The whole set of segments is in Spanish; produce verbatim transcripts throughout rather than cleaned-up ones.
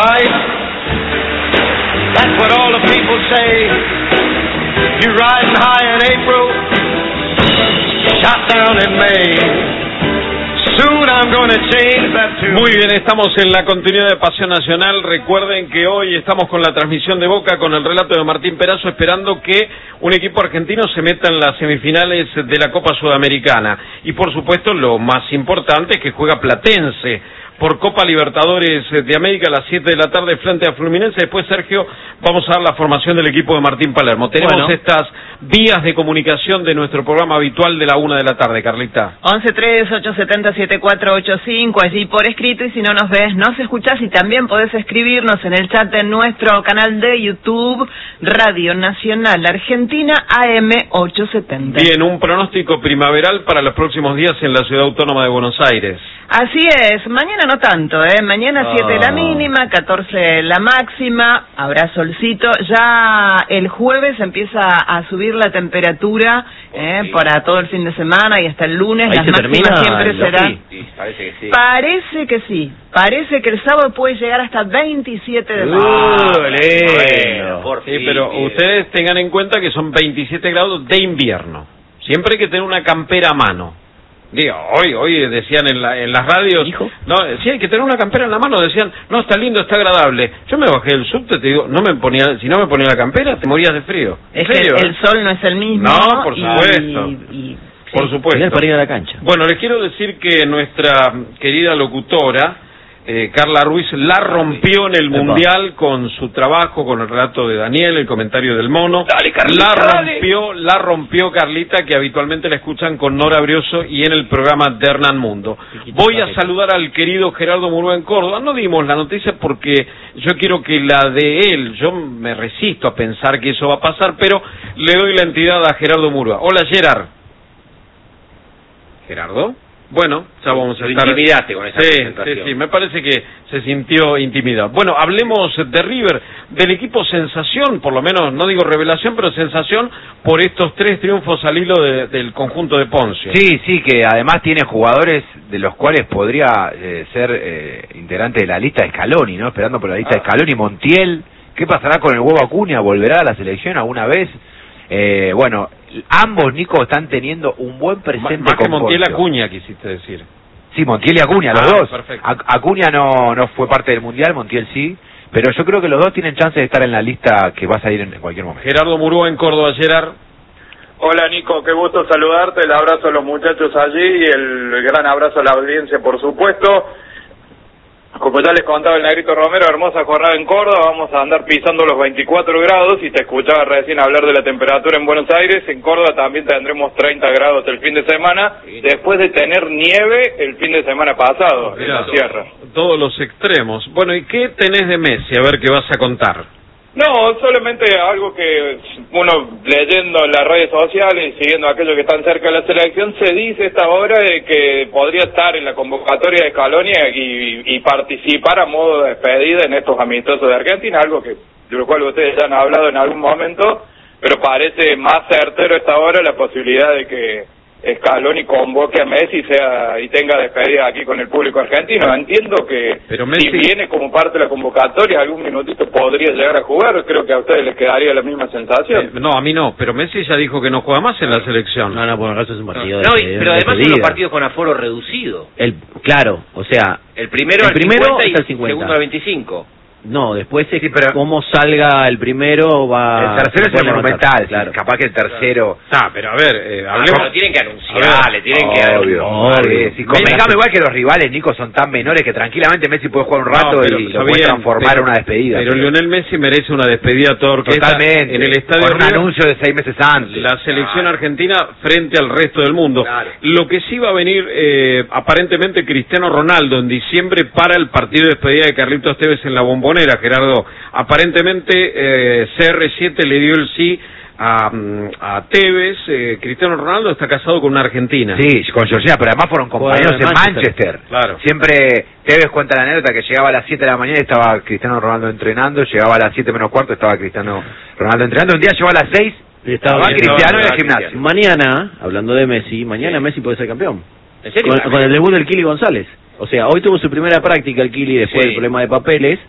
right. That's what all the people say. You're riding high in April, shot down in May. Soon I'm gonna change that tune. Muy bien, estamos en la continuidad de Pasión Nacional. Recuerden que hoy estamos con la transmisión de Boca, con el relato de Martín Perazo, esperando que un equipo argentino se meta en las semifinales de la Copa Sudamericana. Y por supuesto, lo más importante es que juega Platense por Copa Libertadores de América a las siete de la tarde frente a Fluminense. Después, Sergio, vamos a dar la formación del equipo de Martín Palermo. Tenemos bueno. estas vías de comunicación de nuestro programa habitual de la una de la tarde, Carlita. once tres ocho siete cero siete cuatro ocho cinco, allí por escrito, y si no nos ves, nos escuchás, y también podés escribirnos en el chat de nuestro canal de YouTube, Radio Nacional Argentina A M ochocientos setenta. Bien, un pronóstico primaveral para los próximos días en la Ciudad Autónoma de Buenos Aires. Así es, mañana no tanto, ¿eh? Mañana siete Ah. la mínima, catorce la máxima, habrá solcito. Ya el jueves empieza a subir la temperatura, ¿eh? Sí. Para todo el fin de semana y hasta el lunes. Ahí las se máximas termina siempre el serán... Sí, parece que sí. Parece que sí, parece que el sábado puede llegar hasta veintisiete de Uh, marzo. Bueno, por Sí, fin, pero bien. ustedes tengan en cuenta que son veintisiete grados de invierno. Siempre hay que tener una campera a mano. Digo, hoy hoy decían en, la, en las radios, ¿Hijo? no, sí, hay que tener una campera en la mano, decían, no, está lindo, está agradable. Yo me bajé del subte, te digo, no me ponía, si no me ponía la campera, te morías de frío. Es ¿En que serio, el eh? sol no es el mismo. No, por y- supuesto. y- y- Por supuesto. Tener para ir a la cancha. Bueno, les quiero decir que nuestra querida locutora, eh, Carla Ruiz, la rompió en el Epa. Mundial con su trabajo, con el relato de Daniel, el comentario del mono. Dale, Carlita, la dale. rompió, la rompió Carlita, que habitualmente la escuchan con Nora Brioso y en el programa de Hernán Mundo. Voy a saludar al querido Gerardo Murúa en Córdoba. No dimos la noticia porque yo quiero que la de él, yo me resisto a pensar que eso va a pasar, pero le doy la entidad a Gerardo Murúa. Hola, Gerard. Gerardo. Bueno, ya vamos a Lo estar... intimidaste con esa sí, presentación. sí, sí, me parece que se sintió intimidado. Bueno, hablemos de River, del equipo sensación, por lo menos, no digo revelación, pero sensación por estos tres triunfos al hilo de, del conjunto de Ponce. Sí, sí, que además tiene jugadores de los cuales podría eh, ser eh, integrante de la lista de Scaloni, ¿no? Esperando por la lista Ah. de Scaloni, Montiel. ¿Qué pasará con el huevo Acuña? ¿Volverá a la selección alguna vez? Eh, bueno, ambos, Nico, están teniendo un buen presente. Más que con Montiel Poncio. Acuña, quisiste decir. Sí, Montiel y Acuña, los Ah, dos. perfecto. Ac- Acuña no, no fue parte del Mundial, Montiel sí. Pero yo creo que los dos tienen chance de estar en la lista que va a salir en cualquier momento. Gerardo Murúa en Córdoba, Gerard. Hola Nico, qué gusto saludarte, el abrazo a los muchachos allí y el gran abrazo a la audiencia, por supuesto. Como ya les contaba el Negrito Romero, hermosa jornada en Córdoba, vamos a andar pisando los veinticuatro grados y te escuchaba recién hablar de la temperatura en Buenos Aires. En Córdoba también tendremos treinta grados el fin de semana, después de tener nieve el fin de semana pasado en la sierra. Todos los extremos. Bueno, ¿y qué tenés de Messi? A ver qué vas a contar. No, solamente algo que uno leyendo en las redes sociales y siguiendo a aquellos que están cerca de la selección, se dice esta hora de que podría estar en la convocatoria de Scaloni y, y participar a modo de despedida en estos amistosos de Argentina, algo que de lo cual ustedes ya han hablado en algún momento, pero parece más certero esta hora la posibilidad de que Scaloni convoque a Messi y sea y tenga despedida aquí con el público argentino. Entiendo que Pero Messi... si viene como parte de la convocatoria, algún minutito podría llegar a jugar. Creo que a ustedes les quedaría la misma sensación. Eh, no, a mí no, pero Messi ya dijo que no juega más en la selección. No, no, por acaso es un partido de No, y- de- pero de además son despedida. los partidos con aforo reducido. El, claro, o sea, El primero El al primero cincuenta y es al el cincuenta. segundo al veinticinco. no, después es Sí, pero- cómo salga el primero va... El tercero es puede el levantar, monumental, claro. capaz que el tercero... Ah, pero a ver, eh, Ah, hablemos... pero tienen que A anunciar, ver, le tienen que... Obvio, obvio. Sí, convengamos igual que los rivales, Nico, son tan menores que tranquilamente Messi puede jugar un rato No, pero y está lo puede bien, transformar pero- en una despedida. Pero Lionel Messi merece una despedida a toda orquesta Totalmente, en el estadio con un River, anuncio de seis meses antes. la selección argentina frente al resto del mundo. Claro. Lo que sí va a venir, eh, aparentemente Cristiano Ronaldo en diciembre para el partido de despedida de Carlitos Tevez en la Bombonera, Gerardo. Aparentemente eh, C R siete le dio el sí a, a Tevez. eh, Cristiano Ronaldo está casado con una argentina. Sí, con Georgina, pero además fueron compañeros Jugaron en en Manchester. Manchester. Claro. Siempre Tevez cuenta la anécdota que llegaba a las siete de la mañana y estaba Cristiano Ronaldo entrenando, llegaba a las siete menos cuarto, estaba Cristiano Ronaldo entrenando, un día llegó a las seis, Y estaba estaba viendo- Cristiano en el estaba gimnasio. Mañana, hablando de Messi, mañana Sí. Messi puede ser campeón. ¿En serio? Con, con el debut del Kili González. O sea, hoy tuvo su primera práctica el Kili después Sí. del problema de papeles.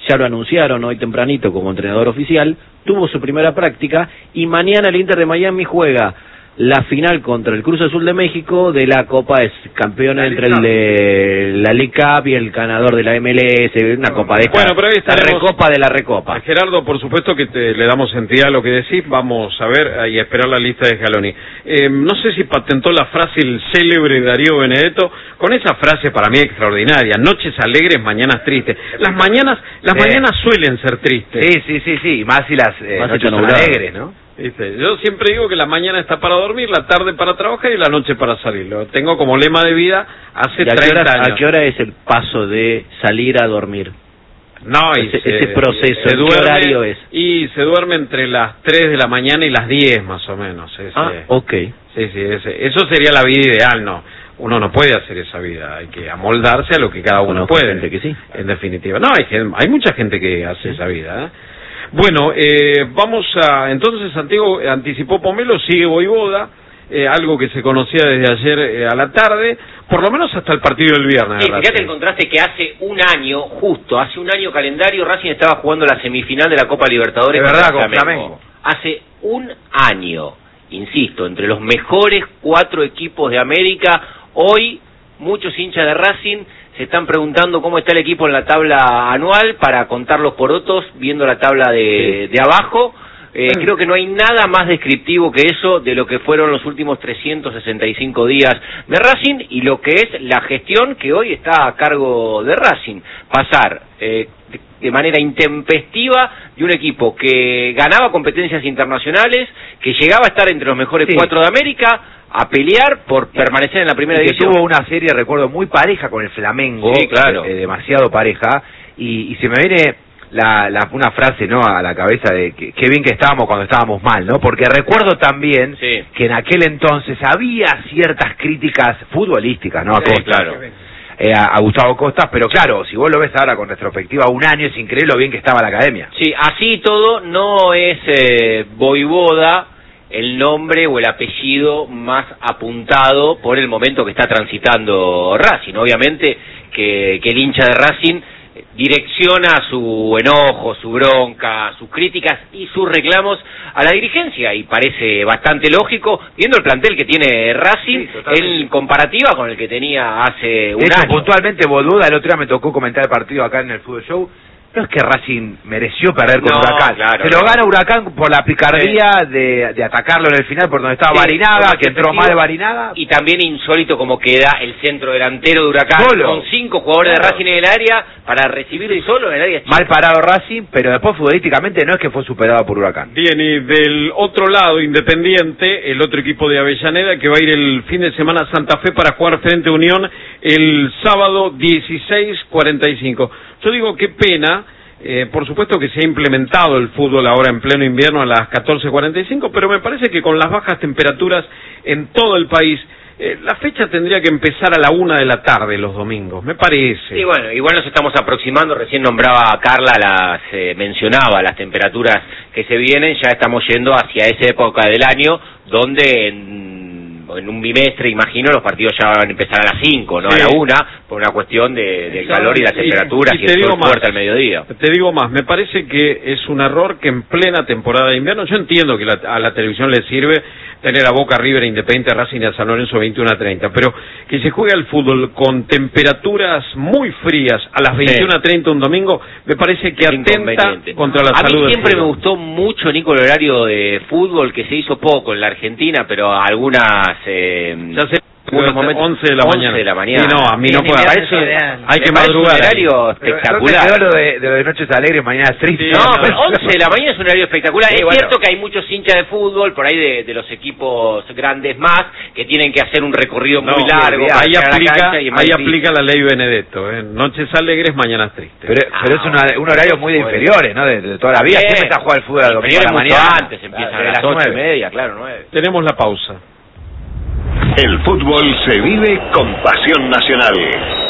ya lo anunciaron hoy tempranito como entrenador oficial, tuvo su primera práctica y mañana el Inter de Miami juega la final contra el Cruz Azul de México de la Copa, es campeón entre el de la League Cup y el ganador de la M L S, una copa de esta, bueno, pero ahí la estaremos, recopa de la recopa. Gerardo, por supuesto que te, le damos entidad a lo que decís, vamos a ver y a esperar la lista de Scaloni. Eh, no sé si patentó la frase el célebre Darío Benedetto, con esa frase para mí extraordinaria, noches alegres, mañanas tristes. Las mañanas las Sí. mañanas suelen ser tristes. Sí, sí, sí, sí, y más si las eh, Más si noches está son nublado. alegres, ¿no? ¿Viste? Yo siempre digo que la mañana está para dormir, la tarde para trabajar y la noche para salir. Lo tengo como lema de vida hace ¿Y a qué, treinta hora, años. ¿A qué hora es el paso de salir a dormir? No, y ese, se, ese proceso, se ¿qué duerme, horario es? Y se duerme entre las tres de la mañana y las diez más o menos. Ese, Ah, ok. Sí, sí, ese, eso sería la vida ideal, ¿no? Uno no puede hacer esa vida, hay que amoldarse a lo que cada uno Conozco puede. gente que sí. En definitiva. No, hay, gen- hay mucha gente que hace esa vida, ¿eh? Bueno, eh, vamos a... Entonces, Santiago anticipó Pomelo, sigue Voivoda, eh, algo que se conocía desde ayer eh, a la tarde, por lo menos hasta el partido del viernes. Sí, de fíjate Racing. el contraste que hace un año, justo, hace un año calendario, Racing estaba jugando la semifinal de la Copa Libertadores De verdad, contra con Flamengo. Hace un año, insisto, entre los mejores cuatro equipos de América, hoy muchos hinchas de Racing se están preguntando cómo está el equipo en la tabla anual para contar los porotos, viendo la tabla de, de abajo. Eh, creo que no hay nada más descriptivo que eso de lo que fueron los últimos trescientos sesenta y cinco días de Racing y lo que es la gestión que hoy está a cargo de Racing. Pasar eh, de, de manera intempestiva de un equipo que ganaba competencias internacionales, que llegaba a estar entre los mejores Sí. cuatro de América, a pelear por permanecer en la primera que división. tuvo una serie, recuerdo, muy pareja con el Flamengo, Sí, claro. eh, demasiado pareja, y, y se me viene la, la, una frase, ¿no?, a la cabeza de que qué bien que estábamos cuando estábamos mal, ¿no? Porque recuerdo también Sí. que en aquel entonces había ciertas críticas futbolísticas, ¿no?, a Sí, Costa, claro. eh, a, a Gustavo Costas, pero claro, si vos lo ves ahora con retrospectiva un año, es increíble lo bien que estaba la academia. Sí, así y todo, no es eh, Voivoda el nombre o el apellido más apuntado por el momento que está transitando Racing. Obviamente que, que el hincha de Racing direcciona su enojo, su bronca, sus críticas y sus reclamos a la dirigencia, y parece bastante lógico, viendo el plantel que tiene Racing Sí, totalmente. en comparativa con el que tenía hace un De hecho, año. puntualmente, Boluda, el otro día me tocó comentar el partido acá en el Fútbol Show. No es que Racing mereció perder con No, Huracán. claro, Se lo no. gana Huracán por la picardía de, de atacarlo en el final por donde estaba Sí, Barinaga, por que entró efectivo. mal de Barinaga. Y también insólito como queda el centro delantero de Huracán, Solo. con cinco jugadores Claro. de Racing en el área, para recibir solo en el área chica. Mal parado Racing, pero después futbolísticamente no es que fue superado por Huracán. Bien, y del otro lado, Independiente, el otro equipo de Avellaneda, que va a ir el fin de semana a Santa Fe para jugar frente a Unión el sábado dieciséis cuarenta y cinco. Yo digo, qué pena, eh, por supuesto que se ha implementado el fútbol ahora en pleno invierno a las catorce cuarenta y cinco, pero me parece que con las bajas temperaturas en todo el país, eh, la fecha tendría que empezar a la una de la tarde los domingos, me parece. Y bueno, igual nos estamos aproximando, recién nombraba a Carla, las eh, mencionaba las temperaturas que se vienen, ya estamos yendo hacia esa época del año donde en, en un bimestre, imagino, los partidos ya van a empezar a las cinco, no Sí. a la una, por una cuestión de, del calor y las Y- temperaturas y y, te el digo sol más. fuerte al mediodía. Te digo más, me parece que es un error que en plena temporada de invierno, yo entiendo que la- a la televisión le sirve tener a Boca, River, Independiente, Racing y a San Lorenzo veintiuno a treinta, pero que se juegue al fútbol con temperaturas muy frías a las veintiuno a treinta un domingo, me parece que atenta Inconveniente. contra la a salud mí del siempre me fútbol. gustó mucho, Nico, el horario de fútbol, que se hizo poco en la Argentina, pero algunas eh, Ya sé, algunos momentos- once de la once mañana. de la mañana. Sí, no, a mí no Me puede. parece- ideal. Hay que me parece madrugar un ahí. horario Pero, espectacular. ¿dónde quedó lo de, de lo de Noches Alegres, Mañana Tristes? Sí, No, no, pero no. once de la mañana es un horario espectacular. Sí, es bueno. cierto que hay muchos hinchas de fútbol, por ahí de, de los equipos grandes más, que tienen que hacer un recorrido muy No, largo. para ahí llegar a la aplica, cancha y es más ahí difícil. aplica la ley Benedetto, ¿eh? Noches alegres, mañanas tristes. Pero, pero es una- un horario muy de Bueno. inferiores, ¿no? De, de toda la vida. Bien. Siempre está a jugar el fútbol al domingo a la Mucho mañana. antes empiezan de a las las ocho y nueve. media, claro, nueve. Tenemos la pausa. El fútbol se vive con pasión nacional.